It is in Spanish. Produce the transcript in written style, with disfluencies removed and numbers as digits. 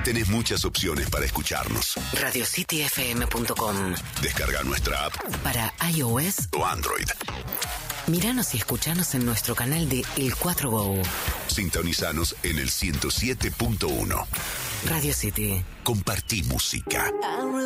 Tenés muchas opciones para escucharnos. RadioCityFM.com. Descarga nuestra app para iOS o Android. Míranos y escuchanos en nuestro canal de El 4Go. Sintonizanos en el 107.1. Radio City. Compartí música.